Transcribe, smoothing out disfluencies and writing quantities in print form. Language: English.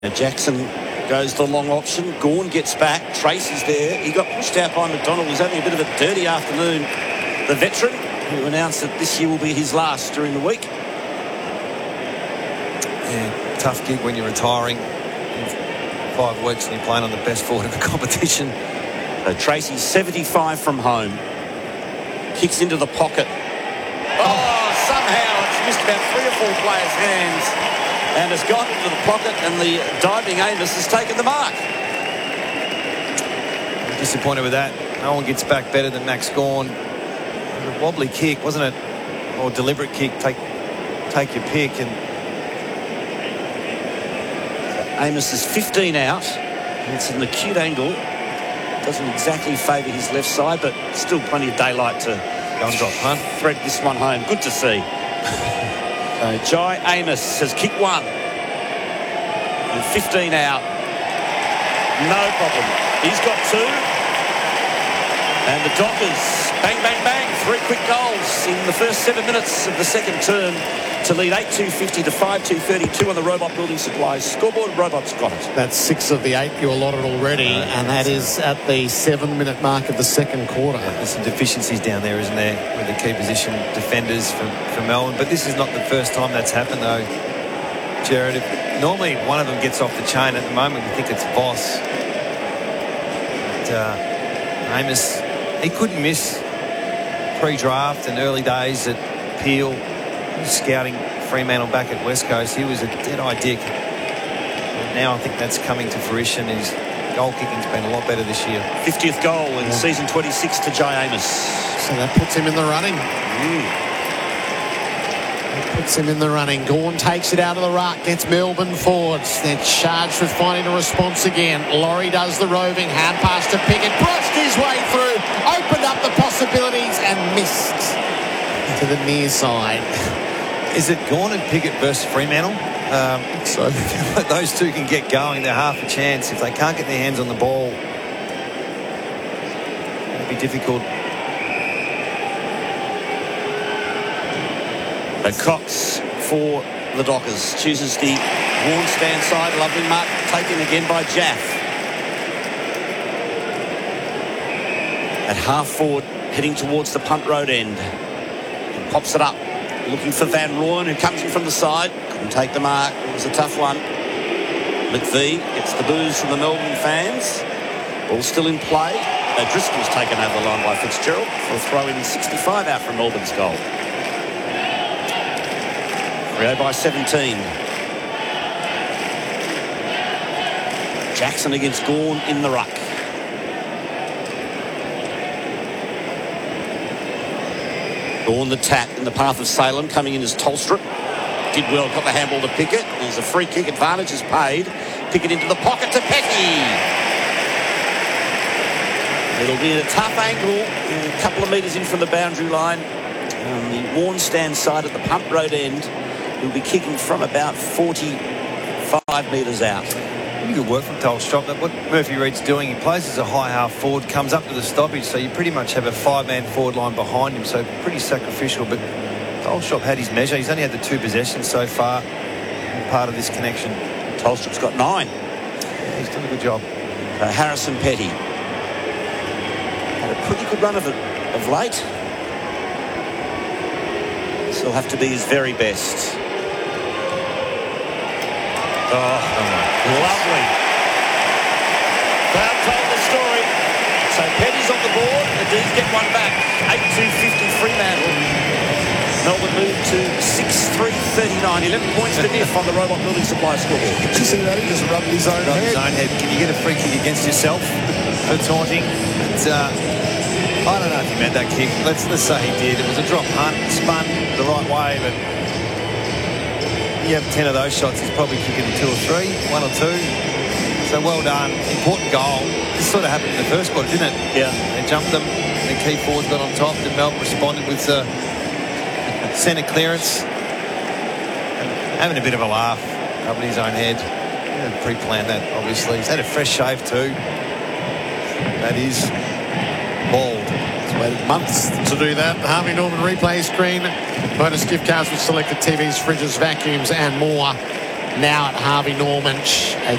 Jackson goes the long option. Gawn gets back. Tracy's there. He got pushed out by McDonald. He's having a bit of a dirty afternoon. The veteran who announced that this year will be his last during the week. Yeah, tough gig when you're retiring in 5 weeks and you're playing on the best forward of the competition. So Tracy 75 from home. Kicks into the pocket. Oh, somehow it's missed about 3 or 4 players' hands and has got into the pocket, and the diving Amos has taken the mark. I'm disappointed with that. No one gets back better than Max Gawn. A wobbly kick, wasn't it? Or deliberate kick. Take your pick. And Amos is 15 out. It's an acute angle. Doesn't exactly favour his left side, but still plenty of daylight to go and drop punt. Thread this one home. Good to see. Jai Amos has kicked one. And 15 out. No problem. He's got 2. And the Dockers, bang, bang, bang. 3 quick goals in the first 7 minutes of the second term to lead 8-2-50 to 5-2-32 on the Robot Building Supplies scoreboard. Robot's got it. That's 6 of the 8 you allotted already, and that is at the 7-minute mark of the second quarter. There's some deficiencies down there, isn't there, with the key position defenders for Melbourne. But this is not the first time that's happened, though, Jared. Normally one of them gets off the chain. At the moment, we think it's Voss. But Amos, he couldn't miss pre-draft and early days at Peel. Scouting Fremantle back at West Coast, he was a dead-eye dick. But now I think that's coming to fruition. His goal kicking's been a lot better this year. 50th goal in season 26 to Jai Amos. So that puts him in the running. That puts him in the running. Gawn takes it out of the ruck, gets Melbourne forwards. They're charged with finding a response again. Laurie does the roving, hand pass to Pickett, brushed his way through, opened up the possibilities and missed to the near side. Is it Gawn and Pickett versus Fremantle? So those two can get going. They're half a chance. If they can't get their hands on the ball, it'll be difficult. Cox for the Dockers chooses the Gawn stand side. Lovely mark taken again by Jaff. At half forward, heading towards the punt road end. Pops it up, looking for Van Rooyen, who comes in from the side. Couldn't take the mark. It was a tough one. McVie gets the boos from the Melbourne fans. Ball still in play. Driscoll's taken over the line by Fitzgerald for a throw in 65 out from Melbourne's goal. Rio by 17. Jackson against Gawn in the ruck. Gawn the tap in the path of Salem, coming in as Tolstrup. Did well, got the handball to Pickett. There's a free kick, advantage is paid. Pickett into the pocket to Petty. It'll be a tough angle, a couple of metres in from the boundary line. On the Warren stand side at the pump road end, he'll be kicking from about 45 metres out. Pretty good work from Tolstrup. What Murphy Reid's doing, he plays as a high half forward, comes up to the stoppage, so you pretty much have a 5-man forward line behind him, so pretty sacrificial. But Tolstrup had his measure. He's only had the 2 possessions so far, part of this connection. Tolstrup's got 9. Yeah, he's done a good job. Harrison Petty had a pretty good run of it of late. Still have to be his very best. Oh, lovely. Crowd told the story. So Petty's on the board. The D's get one back. 8-2-50 Fremantle. Melbourne moved to 6-3-39. 11 points to Niff on the Robot Building Supply scoreboard. Did you see that? He just rubbed his own head. Can you get a free kick against yourself for taunting? But, I don't know if he meant that kick. Let's say he did. It was a drop punt, spun the right way, but you have 10 of those shots, he's probably kicking 2 or 3, 1 or 2. So well done. Important goal. This sort of happened in the first quarter, didn't it? Yeah. They jumped them. The key forwards got on top. And Melbourne responded with centre clearance. And having a bit of a laugh up in his own head. He had pre-planned that, obviously. He's had a fresh shave too. That is bald. He's waited months to do that. Harvey Norman replay screen. Bonus gift cards with selected TVs, fridges, vacuums and more. now at Harvey Norman.